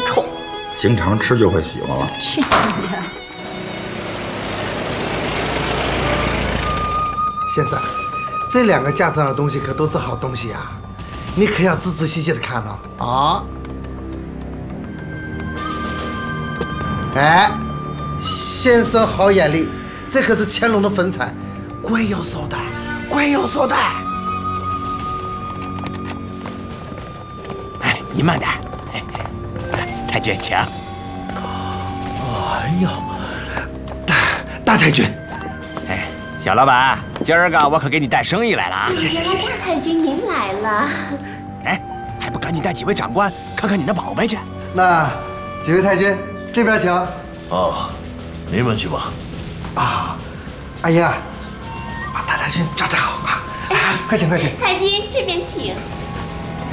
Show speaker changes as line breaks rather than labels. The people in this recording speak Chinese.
臭。
经常吃就会喜欢了。
去你的！
先生，这2个架上的东西可都是好东西啊，你可要仔仔细细的看哦。啊，哎，先生好眼力，这可是乾隆的坟产，怪有手的，怪有手的。
哎，你慢点。太君，请。
哎呦，大太君，
哎，小老板，今儿个我可给你带生意来了啊！
谢谢。
太君您来了。
哎，还不赶紧带几位长官看看你的宝贝去？
那几位太君这边请。
哦，你们去吧。
啊，阿英啊，把大太君照顾好啊！快请。
太君这边请。